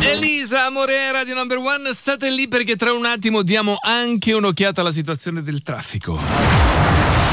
Elisa Morera di Number One, state lì perché tra un attimo diamo anche un'occhiata alla situazione del traffico.